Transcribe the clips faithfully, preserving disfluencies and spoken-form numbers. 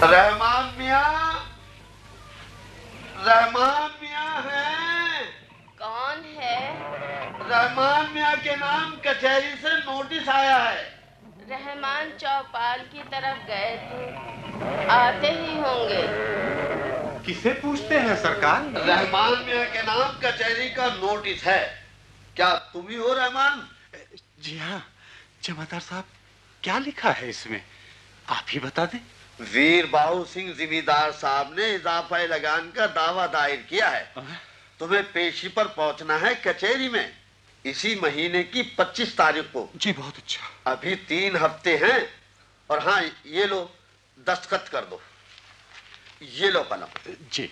रहमान मियाँ, रहमान मियाँ हैं? कौन है? रहमान मियाँ के नाम कचहरी से नोटिस आया है। रहमान चौपाल की तरफ गए थे, आते ही होंगे। किसे पूछते हैं सरकार? रहमान मियाँ के नाम कचहरी का नोटिस है। क्या तुम ही हो रहमान? जी हाँ जमादार साहब, क्या लिखा है इसमें आप ही बता दें। वीर बाहू सिंह जिमीदार साहब ने इजाफा लगान का दावा दायर किया है। तुम्हें पेशी पर पहुंचना है कचहरी में इसी महीने की पच्चीस तारीख को। जी बहुत अच्छा। अभी तीन हफ्ते हैं। और हाँ ये लो दस्तखत कर दो। ये लो कलम। जी।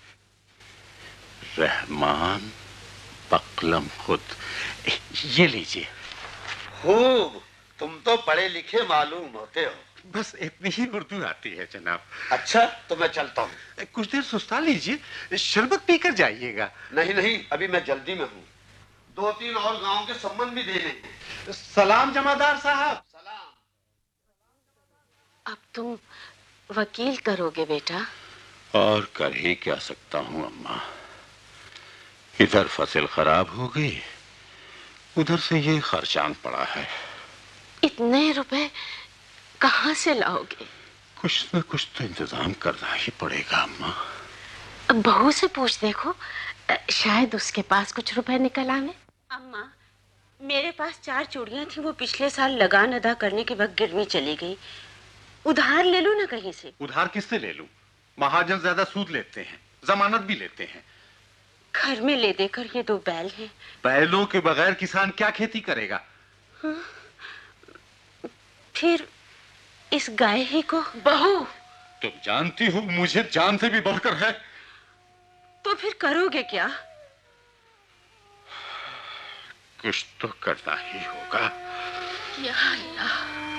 रहमान पकलम खुद, ये लीजिए। खूब, तुम तो पढ़े लिखे मालूम होते हो। बस इतनी ही उर्दू आती है जनाब। अच्छा तो मैं चलता हूँ। कुछ देर सुस्ता लीजिए, शरबत पीकर जाइएगा। नहीं नहीं अभी मैं जल्दी में हूँ, दो तीन और गांव के संबंध भी देने हैं। सलाम जमादार साहब। सलाम। अब तुम वकील करोगे बेटा? और कर ही क्या सकता हूँ अम्मा, इधर फसल खराब हो गई, उधर से ये खर्चान पड़ा है। इतने रुपए कहाँ से लाओगे? कुछ न कुछ तो इंतजाम करना ही पड़ेगा अम्मा। अब बहू से पूछ देखो, शायद उसके पास कुछ रुपए निकल आवे। अम्मा मेरे पास चार चूड़ियां थी, वो पिछले साल लगान अदा करने के वक्त गिरवी चली गई। उधार ले लूं ना कहीं से? उधार किससे ले लूं? महाजन ज्यादा सूद लेते हैं, जमानत भी लेते हैं। घर में ले देकर ये दो बैल हैं। बैलों के बगैर किसान क्या खेती करेगा? हाँ? फिर इस गाय ही को। बहू तुम जानती हो मुझे जान से भी बढ़कर है। तो फिर करोगे क्या? कुछ तो करना ही होगा। या अल्लाह।